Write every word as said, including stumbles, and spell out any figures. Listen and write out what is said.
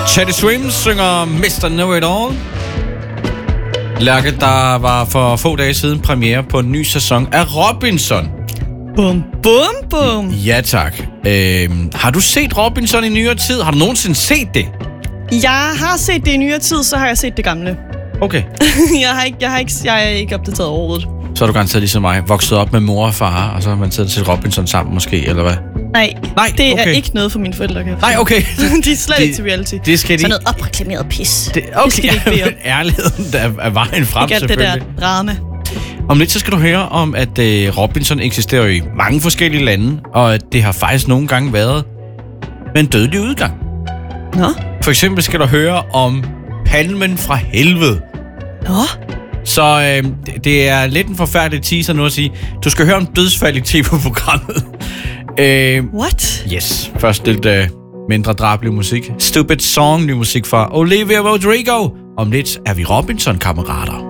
Teddy Swims synger mister Know-It-All. Lærke, der var for få dage siden premiere på en ny sæson af Robinson. Bum, bum, bum. Ja, tak. Øhm, har du set Robinson i nyere tid? Har du nogensinde set det? Jeg har set det i nyere tid, så har jeg set det gamle. Okay. jeg, har ikke, jeg, har ikke, jeg er ikke opdateret overhovedet. Så er du garanteret ligesom mig, vokset op med mor og far, og så har man taget til Robinson sammen måske, eller hvad? Nej, Nej det okay. er ikke noget for mine forældre. Kan Nej, okay. de er slet det, ikke til reality. Det skal de... Sådan noget opreklameret pis. Det, okay, det skal de ikke bede om. Ærligheden er, er vejen frem, ikke selvfølgelig. Ikke det der drama. Om lidt så skal du høre om, at uh, Robinson eksisterer i mange forskellige lande, og at det har faktisk nogle gange været med en dødelig udgang. Nå? For eksempel skal du høre om Palmen fra helvede. Nå? Så øh, det er lidt en forfærdelig teaser nu at sige. Du skal høre om dødsfald i T V-programmet. øh, What? Yes. Først lidt øh, mindre drabelig musik. Stupid Song, ny musik fra Olivia Rodrigo. Om lidt er vi Robinson-kammerater.